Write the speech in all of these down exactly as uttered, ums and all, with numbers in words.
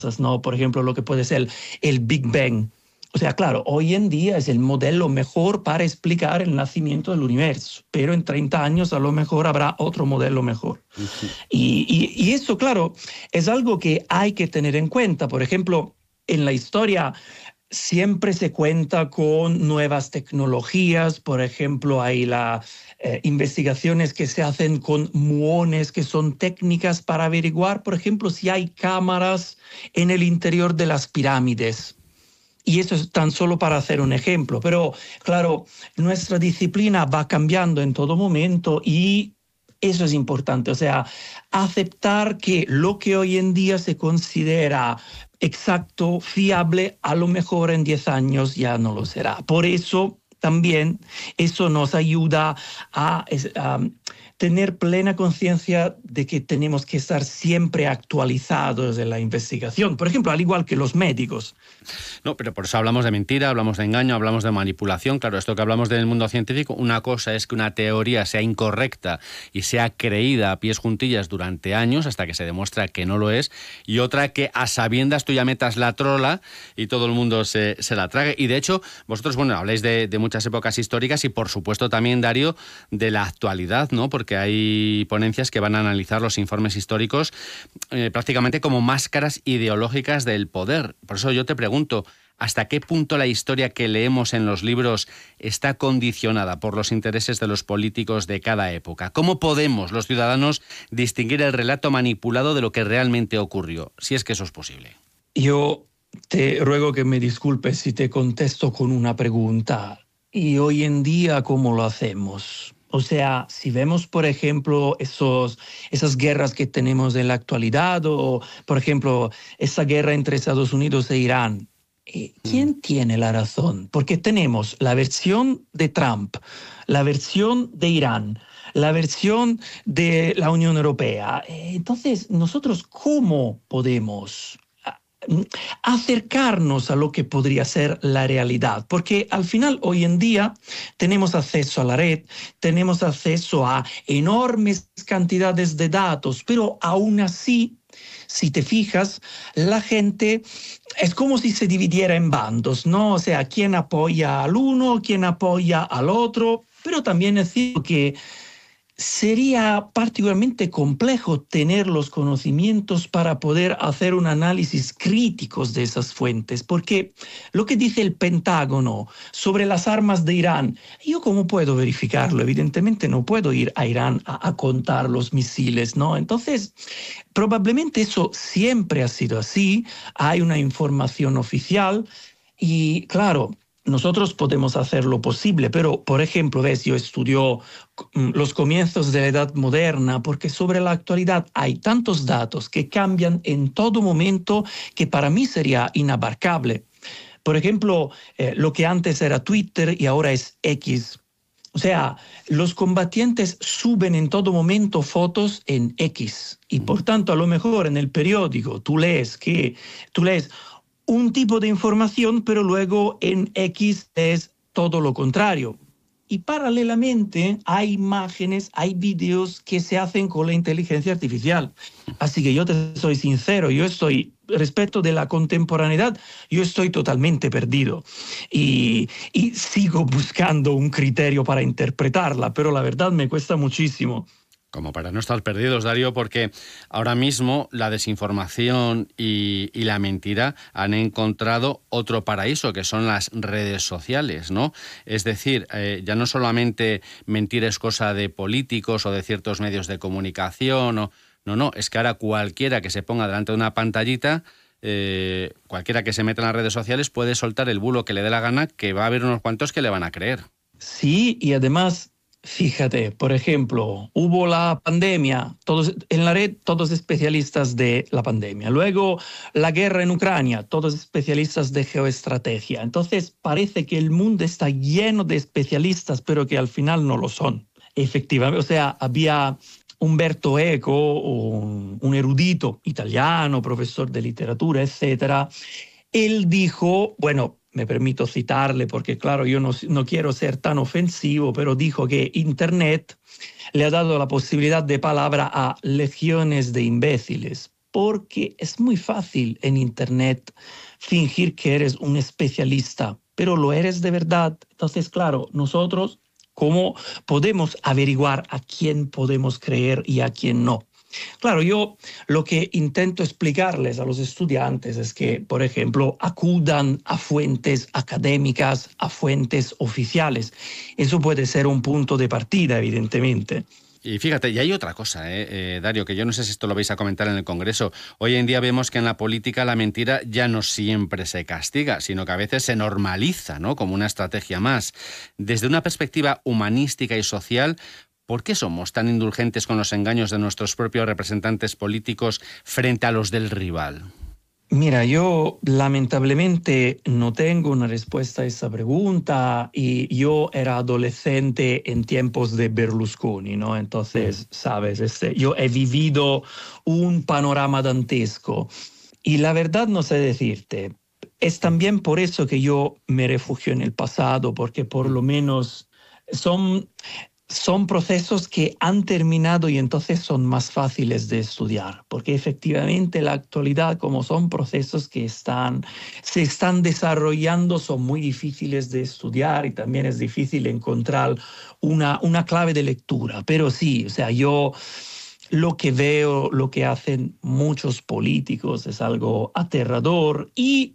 ¿no? Por ejemplo, lo que puede ser el Big Bang. O sea, claro, hoy en día es el modelo mejor para explicar el nacimiento del universo, pero en treinta años a lo mejor habrá otro modelo mejor. Uh-huh. Y, y, y eso, claro, es algo que hay que tener en cuenta. Por ejemplo, en la historia siempre se cuenta con nuevas tecnologías. Por ejemplo, hay las eh, investigaciones que se hacen con muones, que son técnicas para averiguar, por ejemplo, si hay cámaras en el interior de las pirámides. Y eso es tan solo para hacer un ejemplo. Pero, claro, nuestra disciplina va cambiando en todo momento y eso es importante. O sea, aceptar que lo que hoy en día se considera exacto, fiable, a lo mejor en diez años ya no lo será. Por eso también eso nos ayuda a, a tener plena conciencia de que tenemos que estar siempre actualizados en la investigación. Por ejemplo, al igual que los médicos. No, pero por eso hablamos de mentira, hablamos de engaño, hablamos de manipulación. Claro, esto que hablamos del mundo científico, una cosa es que una teoría sea incorrecta y sea creída a pies juntillas durante años hasta que se demuestra que no lo es, y otra que a sabiendas tú ya metas la trola y todo el mundo se, se la trague. Y de hecho, vosotros, bueno, habláis de, de muchas épocas históricas y por supuesto también, Dario, de la actualidad, ¿no? Porque hay ponencias que van a analizar los informes históricos eh, prácticamente como máscaras ideológicas del poder. Por eso yo te pregunto, ¿hasta qué punto la historia que leemos en los libros está condicionada por los intereses de los políticos de cada época? ¿Cómo podemos, los ciudadanos, distinguir el relato manipulado de lo que realmente ocurrió? Si es que eso es posible. Yo te ruego que me disculpes si te contesto con una pregunta. ¿Y hoy en día cómo lo hacemos? O sea, si vemos, por ejemplo, esos, esas guerras que tenemos en la actualidad, o, por ejemplo, esa guerra entre Estados Unidos e Irán, ¿quién tiene la razón? Porque tenemos la versión de Trump, la versión de Irán, la versión de la Unión Europea. Entonces, nosotros, ¿cómo podemos acercarnos a lo que podría ser la realidad? Porque al final, hoy en día, tenemos acceso a la red, tenemos acceso a enormes cantidades de datos, pero aún así, si te fijas, la gente es como si se dividiera en bandos, ¿no? O sea, quién apoya al uno, quién apoya al otro, pero también es cierto que sería particularmente complejo tener los conocimientos para poder hacer un análisis crítico de esas fuentes, porque lo que dice el Pentágono sobre las armas de Irán, ¿yo cómo puedo verificarlo? Evidentemente no puedo ir a Irán a, a contar los misiles, ¿no? Entonces, probablemente eso siempre ha sido así, hay una información oficial y, claro, nosotros podemos hacer lo posible, pero, por ejemplo, ves, yo estudio los comienzos de la Edad Moderna, porque sobre la actualidad hay tantos datos que cambian en todo momento que para mí sería inabarcable. Por ejemplo, eh, lo que antes era Twitter y ahora es X. O sea, los combatientes suben en todo momento fotos en X y, por tanto, a lo mejor en el periódico tú lees que tú lees un tipo de información, pero luego en X es todo lo contrario. Y paralelamente hay imágenes, hay vídeos que se hacen con la inteligencia artificial. Así que yo te soy sincero, yo estoy, respecto de la contemporaneidad, yo estoy totalmente perdido. Y, y sigo buscando un criterio para interpretarla, pero la verdad me cuesta muchísimo. Como para no estar perdidos, Dario, porque ahora mismo la desinformación y, y la mentira han encontrado otro paraíso, que son las redes sociales, ¿no? Es decir, eh, ya no solamente mentir es cosa de políticos o de ciertos medios de comunicación, o, no, no, es que ahora cualquiera que se ponga delante de una pantallita, eh, cualquiera que se meta en las redes sociales puede soltar el bulo que le dé la gana, que va a haber unos cuantos que le van a creer. Sí, y además, fíjate, por ejemplo, hubo la pandemia, todos en la red, todos especialistas de la pandemia. Luego, la guerra en Ucrania, todos especialistas de geoestrategia. Entonces, parece que el mundo está lleno de especialistas, pero que al final no lo son. Efectivamente, o sea, había Umberto Eco, un, un erudito italiano, profesor de literatura, etcétera. Él dijo, bueno, me permito citarle porque, claro, yo no, no quiero ser tan ofensivo, pero dijo que Internet le ha dado la posibilidad de palabra a legiones de imbéciles. porque es muy fácil en Internet fingir que eres un especialista, pero lo eres de verdad. Entonces, claro, nosotros, ¿cómo podemos averiguar a quién podemos creer y a quién no? Claro, yo lo que intento explicarles a los estudiantes es que, por ejemplo, acudan a fuentes académicas, a fuentes oficiales. Eso puede ser un punto de partida, evidentemente. Y fíjate, y hay otra cosa, ¿eh? Eh, Dario, que yo no sé si esto lo vais a comentar en el Congreso. Hoy en día vemos que en la política la mentira ya no siempre se castiga, sino que a veces se normaliza, ¿no? Como una estrategia más. Desde una perspectiva humanística y social, ¿por qué somos tan indulgentes con los engaños de nuestros propios representantes políticos frente a los del rival? Mira, yo lamentablemente no tengo una respuesta a esa pregunta y yo era adolescente en tiempos de Berlusconi, ¿no? Entonces, sabes, este, yo he vivido un panorama dantesco y la verdad no sé decirte. Es también por eso que yo me refugio en el pasado, porque por lo menos son... Son procesos que han terminado y entonces son más fáciles de estudiar, porque efectivamente la actualidad, como son procesos que están, se están desarrollando, son muy difíciles de estudiar y también es difícil encontrar una, una clave de lectura. Pero sí, o sea, yo lo que veo, lo que hacen muchos políticos es algo aterrador y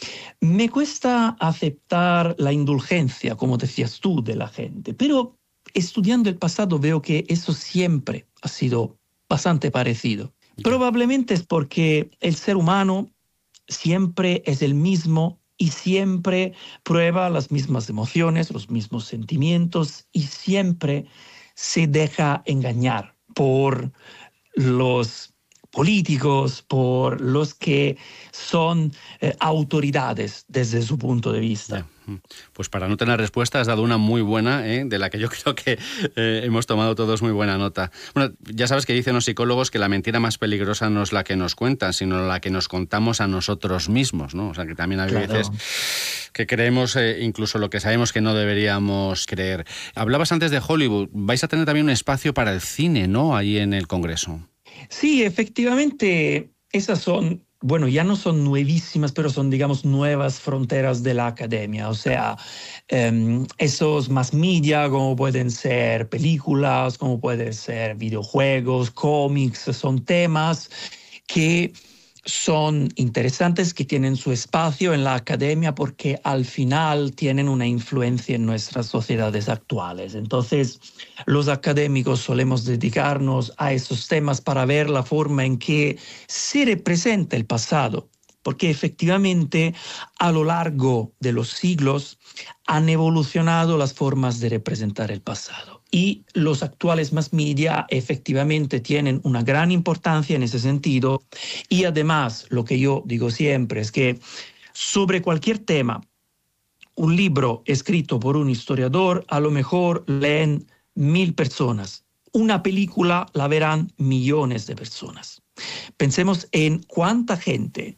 me cuesta aceptar la indulgencia, como decías tú, de la gente, pero estudiando el pasado veo que eso siempre ha sido bastante parecido. Probablemente es porque el ser humano siempre es el mismo y siempre prueba las mismas emociones, los mismos sentimientos y siempre se deja engañar por los políticos, por los que son eh, autoridades desde su punto de vista. Pues para no tener respuesta has dado una muy buena, ¿eh? De la que yo creo que eh, hemos tomado todos muy buena nota. Bueno, ya sabes que dicen los psicólogos que la mentira más peligrosa no es la que nos cuentan, sino la que nos contamos a nosotros mismos, ¿no? O sea, que también hay claro. veces que creemos eh, incluso lo que sabemos que no deberíamos creer. Hablabas antes de Hollywood. Vais a tener también un espacio para el cine, ¿no? Ahí en el Congreso. Sí, efectivamente, esas son... Bueno, ya no son nuevísimas, pero son, digamos, nuevas fronteras de la academia. O sea, um, esos mass media, como pueden ser películas, como pueden ser videojuegos, cómics, son temas que son interesantes, que tienen su espacio en la academia porque al final tienen una influencia en nuestras sociedades actuales. Entonces, los académicos solemos dedicarnos a esos temas para ver la forma en que se representa el pasado, porque efectivamente a lo largo de los siglos han evolucionado las formas de representar el pasado. Y los actuales mass media efectivamente tienen una gran importancia en ese sentido. Y además, lo que yo digo siempre es que sobre cualquier tema, un libro escrito por un historiador a lo mejor leen mil personas. Una película la verán millones de personas. Pensemos en cuánta gente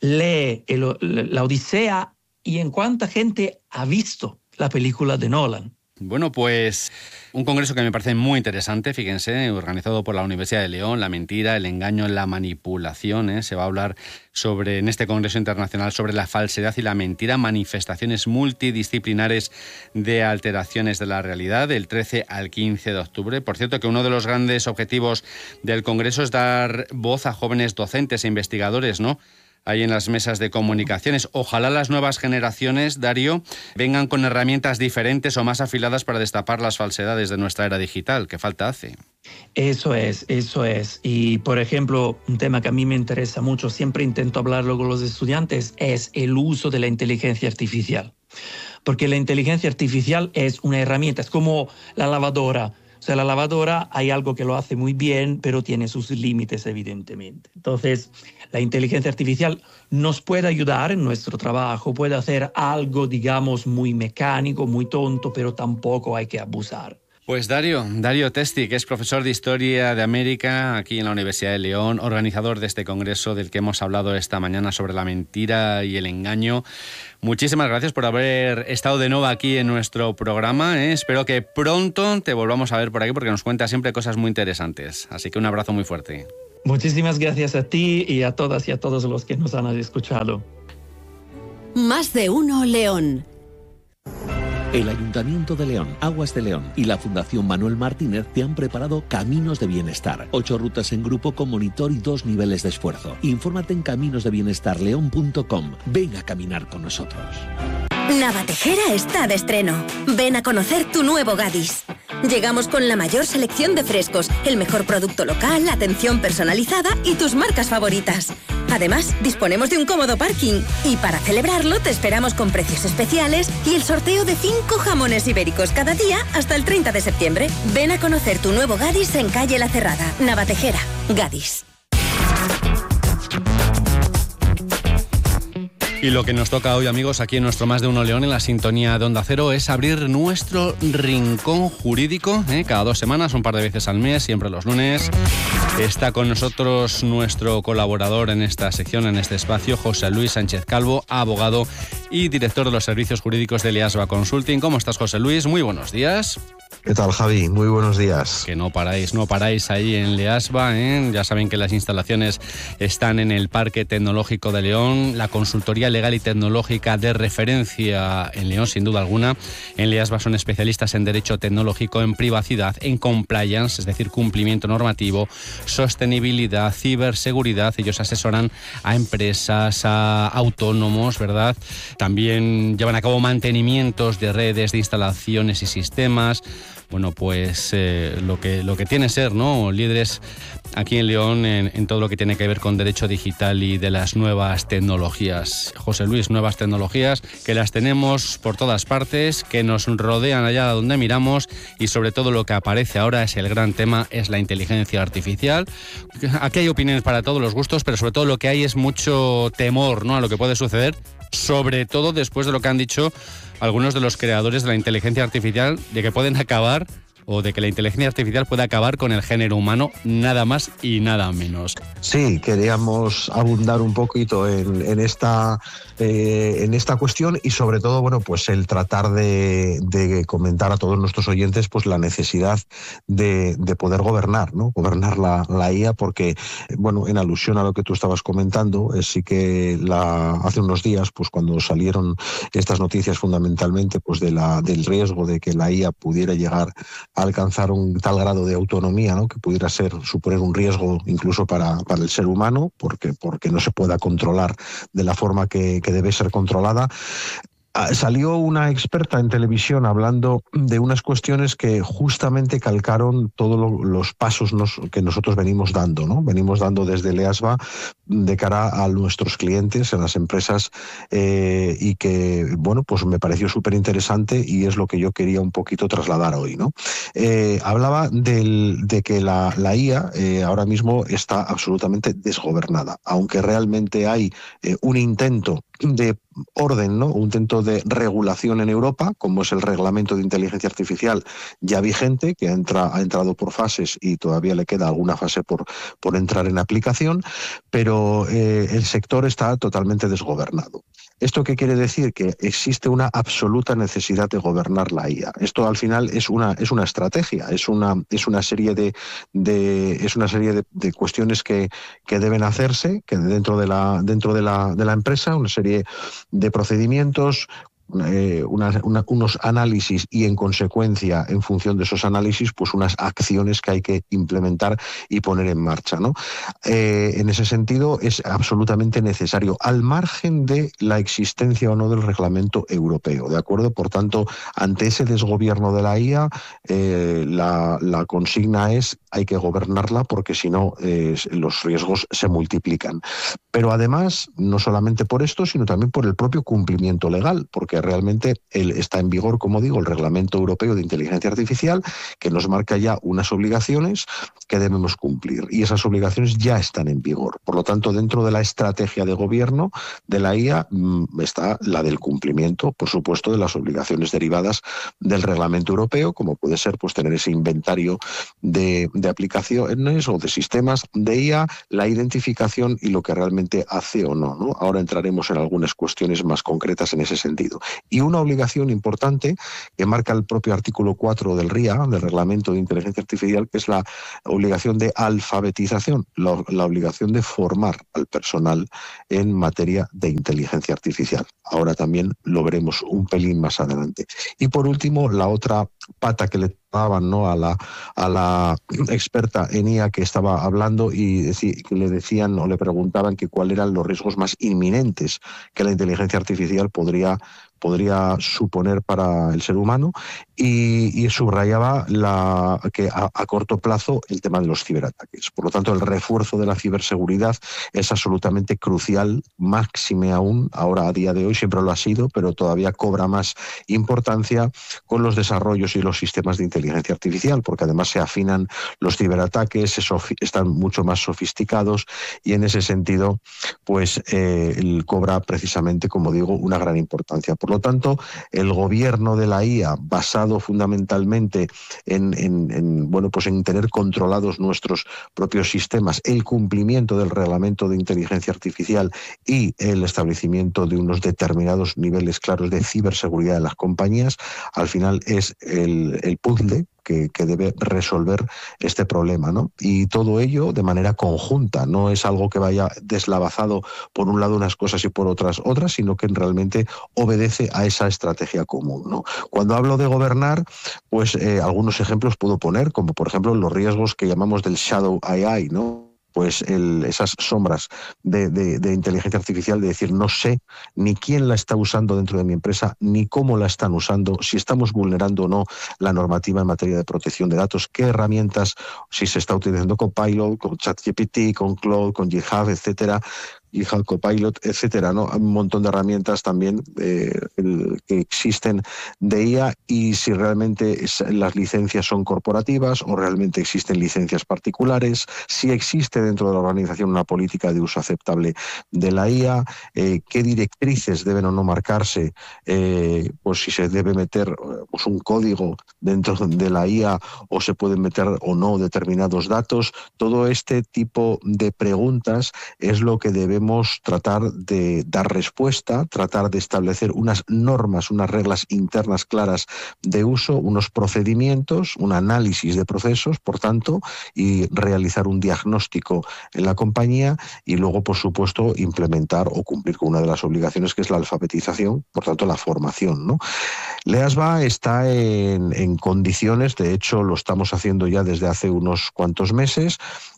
lee el, la Odisea y en cuánta gente ha visto la película de Nolan. Bueno, pues un congreso que me parece muy interesante, fíjense, organizado por la Universidad de León, la mentira, el engaño, la manipulación, ¿eh? Se va a hablar sobre, en este congreso internacional, sobre la falsedad y la mentira, manifestaciones multidisciplinares de alteraciones de la realidad, del trece al quince de octubre. Por cierto, que uno de los grandes objetivos del congreso es dar voz a jóvenes docentes e investigadores, ¿no?, ahí en las mesas de comunicaciones. Ojalá las nuevas generaciones, Dario, vengan con herramientas diferentes o más afiladas para destapar las falsedades de nuestra era digital, que falta hace. Eso es, eso es. Y, por ejemplo, un tema que a mí me interesa mucho, siempre intento hablarlo con los estudiantes, es el uso de la inteligencia artificial. Porque la inteligencia artificial es una herramienta, es como la lavadora. O sea, la lavadora hay algo que lo hace muy bien, pero tiene sus límites, evidentemente. Entonces, la inteligencia artificial nos puede ayudar en nuestro trabajo, puede hacer algo, digamos, muy mecánico, muy tonto, pero tampoco hay que abusar. Pues Dario, Dario Testi, que es profesor de Historia de América aquí en la Universidad de León, organizador de este congreso del que hemos hablado esta mañana sobre la mentira y el engaño. Muchísimas gracias por haber estado de nuevo aquí en nuestro programa, ¿eh? Espero que pronto te volvamos a ver por aquí porque nos cuentas siempre cosas muy interesantes. Así que un abrazo muy fuerte. Muchísimas gracias a ti y a todas y a todos los que nos han escuchado. Más de uno León. El Ayuntamiento de León, Aguas de León y la Fundación Manuel Martínez te han preparado Caminos de Bienestar. Ocho rutas en grupo con monitor y dos niveles de esfuerzo. Infórmate en caminos de bienestar león punto com. Ven a caminar con nosotros. Navatejera está de estreno. Ven a conocer tu nuevo Gadis. Llegamos con la mayor selección de frescos, el mejor producto local, atención personalizada y tus marcas favoritas. Además, disponemos de un cómodo parking. Y para celebrarlo te esperamos con precios especiales y el sorteo de cinco jamones ibéricos cada día hasta el treinta de septiembre. Ven a conocer tu nuevo Gadis en calle La Cerrada. Navatejera, Gadis. Y lo que nos toca hoy, amigos, aquí en nuestro Más de Uno León, en la sintonía de Onda Cero, es abrir nuestro rincón jurídico, ¿eh? Cada dos semanas, un par de veces al mes, siempre los lunes. Está con nosotros nuestro colaborador en esta sección, en este espacio, José Luis Sánchez Calvo, abogado y director de los servicios jurídicos de Leasba Consulting. ¿Cómo estás, José Luis? Muy buenos días. ¿Qué tal, Javi? Muy buenos días. Que no paráis, no paráis ahí en Leasba, ¿eh? Ya saben que las instalaciones están en el Parque Tecnológico de León, la consultoría legal y tecnológica de referencia en León, sin duda alguna. En Leasba son especialistas en derecho tecnológico, en privacidad, en compliance, es decir, cumplimiento normativo, sostenibilidad, ciberseguridad. Ellos asesoran a empresas, a autónomos, ¿verdad? También llevan a cabo mantenimientos de redes, de instalaciones y sistemas. Bueno, pues eh, lo que lo que tiene ser, ¿no? Líderes aquí en León en, en todo lo que tiene que ver con derecho digital y de las nuevas tecnologías. José Luis, nuevas tecnologías que las tenemos por todas partes, que nos rodean allá donde miramos, y sobre todo lo que aparece ahora es el gran tema, es la inteligencia artificial. Aquí hay opiniones para todos los gustos, pero sobre todo lo que hay es mucho temor, ¿no?, a lo que puede suceder, sobre todo después de lo que han dicho algunos de los creadores de la inteligencia artificial, de que pueden acabar, o de que la inteligencia artificial puede acabar con el género humano, nada más y nada menos. Sí, queríamos abundar un poquito en, en, esta, eh, en esta cuestión y sobre todo, bueno, pues el tratar de, de comentar a todos nuestros oyentes pues la necesidad de, de poder gobernar, ¿no? Gobernar la, la I A, porque, bueno, en alusión a lo que tú estabas comentando, eh, sí que la, hace unos días, pues cuando salieron estas noticias fundamentalmente pues de la, del riesgo de que la I A pudiera llegar a alcanzar un tal grado de autonomía, ¿no?, que pudiera ser suponer un riesgo incluso para, para el ser humano, porque, porque no se pueda controlar de la forma que, que debe ser controlada. Salió una experta en televisión hablando de unas cuestiones que justamente calcaron todos lo, los pasos nos, que nosotros venimos dando, ¿no? Venimos dando desde Leasba de cara a nuestros clientes en las empresas, eh, y que, bueno, pues me pareció súper interesante y es lo que yo quería un poquito trasladar hoy, ¿no? Eh, hablaba del, de que la, la I A eh, ahora mismo está absolutamente desgobernada, aunque realmente hay eh, un intento de orden, ¿no?, un intento de regulación en Europa, como es el reglamento de inteligencia artificial ya vigente, que entra, ha entrado por fases y todavía le queda alguna fase por, por entrar en aplicación, pero eh, el sector está totalmente desgobernado. ¿Esto qué quiere decir? Que existe una absoluta necesidad de gobernar la I A. Esto al final es una, es una estrategia, es una, es una serie de, de, es una serie de, de cuestiones que, que deben hacerse que dentro, de la, dentro de, la, de la empresa, una serie de procedimientos, Eh, una, una, unos análisis y en consecuencia, en función de esos análisis, pues unas acciones que hay que implementar y poner en marcha, ¿no? Eh, en ese sentido es absolutamente necesario, al margen de la existencia o no del reglamento europeo, ¿de acuerdo? Por tanto, ante ese desgobierno de la I A, eh, la, la consigna es hay que gobernarla, porque si no eh, los riesgos se multiplican. Pero además, no solamente por esto, sino también por el propio cumplimiento legal, porque realmente él está en vigor, como digo, el Reglamento Europeo de Inteligencia Artificial, que nos marca ya unas obligaciones que debemos cumplir, y esas obligaciones ya están en vigor. Por lo tanto, dentro de la estrategia de gobierno de la I A está la del cumplimiento, por supuesto, de las obligaciones derivadas del Reglamento Europeo, como puede ser pues tener ese inventario de, de aplicaciones o de sistemas de I A, la identificación y lo que realmente hace o no, ¿no? Ahora entraremos en algunas cuestiones más concretas en ese sentido. Y una obligación importante que marca el propio artículo cuatro del R I A, del Reglamento de Inteligencia Artificial, que es la obligación de alfabetización, la, la obligación de formar al personal en materia de inteligencia artificial. Ahora también lo veremos un pelín más adelante. Y por último, la otra pata que le daban, ¿no?, a la a la experta en I A que estaba hablando y deci- que le decían o le preguntaban que cuáles eran los riesgos más inminentes que la inteligencia artificial podría podría suponer para el ser humano, y, y subrayaba la, que a, a corto plazo el tema de los ciberataques. Por lo tanto, el refuerzo de la ciberseguridad es absolutamente crucial, máxime aún, ahora a día de hoy, siempre lo ha sido, pero todavía cobra más importancia con los desarrollos y los sistemas de inteligencia artificial, porque además se afinan los ciberataques, se sofi- están mucho más sofisticados, y en ese sentido, pues eh, el cobra precisamente, como digo, una gran importancia. Por Por lo tanto, el gobierno de la I A, basado fundamentalmente en, en, en, bueno, pues en tener controlados nuestros propios sistemas, el cumplimiento del reglamento de inteligencia artificial y el establecimiento de unos determinados niveles claros de ciberseguridad de las compañías, al final es el, el puzzle Que, que debe resolver este problema, ¿no? Y todo ello de manera conjunta, no es algo que vaya deslavazado por un lado unas cosas y por otras otras, sino que realmente obedece a esa estrategia común, ¿no? Cuando hablo de gobernar, pues eh, algunos ejemplos puedo poner, como por ejemplo los riesgos que llamamos del shadow A I, ¿no? Pues el, esas sombras de, de, de inteligencia artificial, de decir, no sé ni quién la está usando dentro de mi empresa, ni cómo la están usando, si estamos vulnerando o no la normativa en materia de protección de datos, qué herramientas, si se está utilizando Copilot, con ChatGPT, con Claude, con GitHub, etcétera, GitHub Copilot, etcétera, ¿no? Un montón de herramientas también eh, el, que existen de I A, y si realmente es, las licencias son corporativas o realmente existen licencias particulares, si existe dentro de la organización una política de uso aceptable de la I A, eh, qué directrices deben o no marcarse, eh, pues si se debe meter pues, un código dentro de la I A o se pueden meter o no determinados datos. Todo este tipo de preguntas es lo que debemos tratar de dar respuesta, tratar de establecer unas normas, unas reglas internas claras de uso, unos procedimientos, un análisis de procesos, por tanto, y realizar un diagnóstico en la compañía, y luego, por supuesto, implementar o cumplir con una de las obligaciones, que es la alfabetización, por tanto, la formación, ¿no? Leasba está en, en condiciones, de hecho, lo estamos haciendo ya desde hace unos cuantos meses,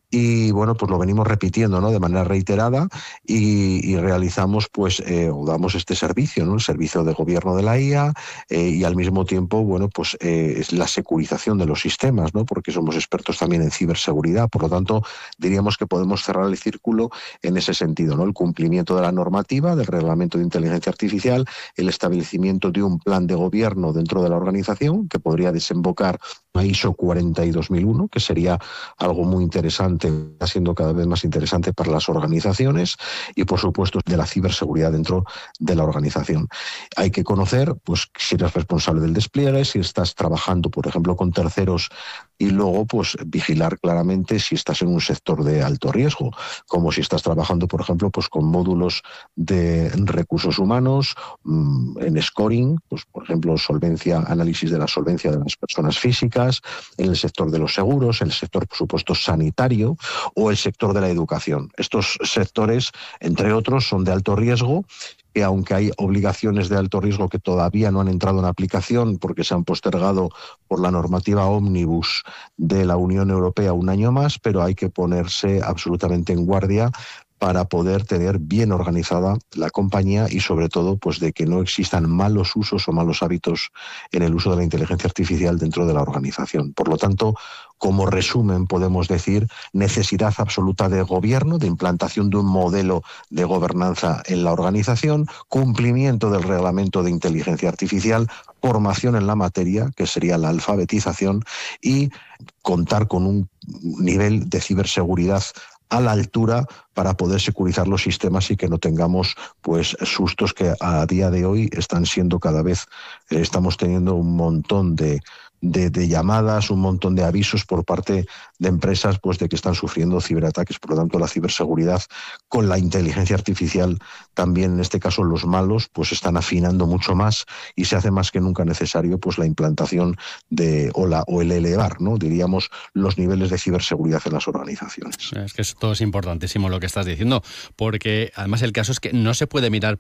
y bueno, pues lo venimos repitiendo, ¿no?, de manera reiterada, y, y realizamos, pues, eh, o damos este servicio, ¿no?, el servicio de gobierno de la I A, eh, y al mismo tiempo, bueno, pues eh, es la securización de los sistemas, ¿no?, porque somos expertos también en ciberseguridad. Por lo tanto, diríamos que podemos cerrar el círculo en ese sentido, ¿no?, el cumplimiento de la normativa, del reglamento de inteligencia artificial, el establecimiento de un plan de gobierno dentro de la organización que podría desembocar a I S O cuarenta y dos mil uno, que sería algo muy interesante, está siendo cada vez más interesante para las organizaciones, y por supuesto de la ciberseguridad dentro de la organización. Hay que conocer, pues, si eres responsable del despliegue, si estás trabajando, por ejemplo, con terceros, y luego, pues, vigilar claramente si estás en un sector de alto riesgo, como si estás trabajando, por ejemplo, pues con módulos de recursos humanos, mmm, en scoring, pues, por ejemplo, solvencia, análisis de la solvencia de las personas físicas, en el sector de los seguros, en el sector, por supuesto, sanitario, o el sector de la educación. Estos sectores, entre otros, son de alto riesgo, que aunque hay obligaciones de alto riesgo que todavía no han entrado en aplicación porque se han postergado por la normativa ómnibus de la Unión Europea un año más, pero hay que ponerse absolutamente en guardia para poder tener bien organizada la compañía, y sobre todo, pues, de que no existan malos usos o malos hábitos en el uso de la inteligencia artificial dentro de la organización. Por lo tanto, como resumen, podemos decir necesidad absoluta de gobierno, de implantación de un modelo de gobernanza en la organización, cumplimiento del reglamento de inteligencia artificial, formación en la materia, que sería la alfabetización, y contar con un nivel de ciberseguridad a la altura para poder securizar los sistemas y que no tengamos, pues, sustos que a día de hoy están siendo cada vez, eh, estamos teniendo un montón de de, de llamadas, un montón de avisos por parte de empresas pues de que están sufriendo ciberataques. Por lo tanto, la ciberseguridad con la inteligencia artificial, también en este caso los malos, pues están afinando mucho más y se hace más que nunca necesario pues la implantación de o, la, o el elevar, ¿no? diríamos, los niveles de ciberseguridad en las organizaciones. Es que esto es importantísimo lo que estás diciendo, porque además el caso es que no se puede mirar